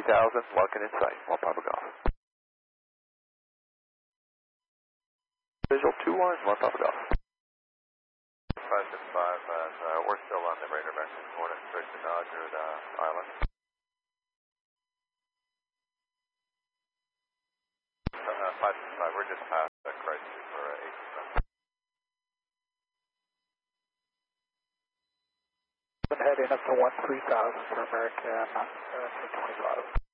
Larkin in sight, 1 Papa Golf. Visual 2-1, 1 Papa Golf. 565, we're still on the radar vector, Hornet, straight to Dodger Island. 565, we're just past Christie for 8%. Heading up to 13,000 for American 25.